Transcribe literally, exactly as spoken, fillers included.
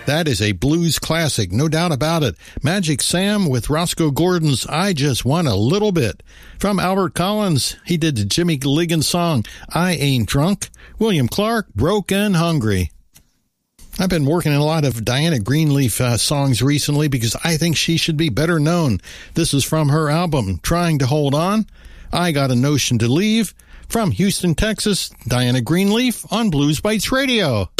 That is a blues classic, no doubt about it. Magic Sam with Roscoe Gordon's I Just Want a Little Bit. From Albert Collins, he did the Jimmy Ligon song, I Ain't Drunk. William Clark, Broke and Hungry. I've been working in a lot of Diana Greenleaf uh, songs recently because I think she should be better known. This is from her album, Trying to Hold On. I Got a Notion to Leave. From Houston, Texas, Diana Greenleaf on Blues Bites Radio.